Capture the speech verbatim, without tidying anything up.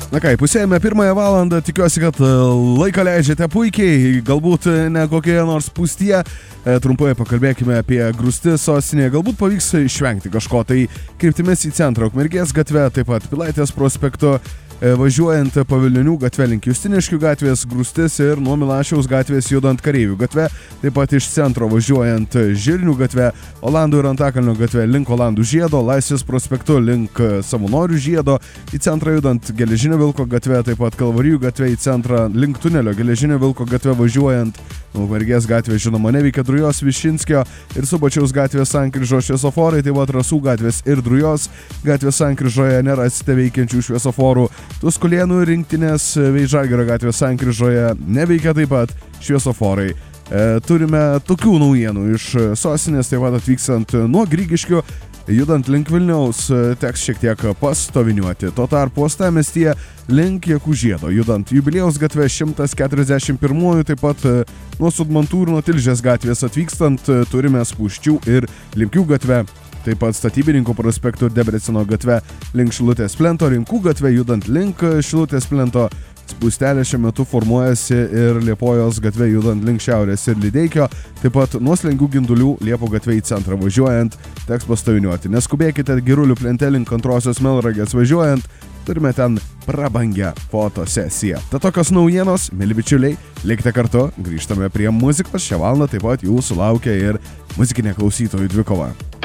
Na ką, pusėjame pirmąją valandą, tikiuosi, kad laiką leidžiate puikiai, galbūt ne kokioje nors pustyje. Trumpai pakalbėkime apie grūstis sostinėje, galbūt pavyks išvengti kažko, tai kryptimis į centrą, Ukmergės gatve, taip pat Pilaitės prospektu, važiuojant Pavilnių gatve link Justiniškių gatvės grūstis ir nuo Milašiaus gatvės judant Kareivių gatve, taip pat iš centro važiuojant Žirnių gatve, Olandų ir Antakalnio gatve link Olandų žiedo, Laisvės prospektu link Savanorių žiedo, į centrą judant Geležinio Vilko gatve, taip pat Kalvarijų gatve į centrą link tunelio Geležinio Vilko gatve važiuojant Ukmergės gatvė, žinoma, neveikia Drujos Višinskio ir Subačiaus gatvės sankryžos šviesoforai, taip pat Rasų gatvės ir Drujos gatvės sankryžoje nerasite veikiančių šviesoforų. Tuskulėnų rinktinės Veižagirio gatvės sankryžoje neveikia taip pat šviesoforai. E, turime tokių naujienų iš sostinės, taip pat atvykstant nuo Grigiškių, judant link Vilniaus, teks šiek tiek pastoviniuoti. Tuo tarpu uostamiestyje link Jakūžiedo, judant Jubiliejaus gatve šimtas keturiasdešimt pirmųjų, taip pat nuo Sudmantų ir nuo Tilžės gatvės atvykstant turime Spūsčių ir Lipkių gatve. Taip pat Statybininkų prospektų Debrecino gatve link Šilutės plento, Rinkų gatve judant link Šilutės plento. Spūstelė šiuo metu formuojasi ir Liepojos gatve judant link Šiaurės ir Lydeikio, taip pat nuo Slengių Gindulių Liepų gatve į centrą važiuojant teks pastoviniuoti. Neskubėkite Girulių plente link Antrosios Melnragės važiuojant, turime ten prabangią fotosesiją. Tad tokios naujienos, mėly bičiuliai, likite kartu, grįžtame prie muzikos, šią valandą taip pat jūsų laukia ir muzikinė klausytojų dvikova.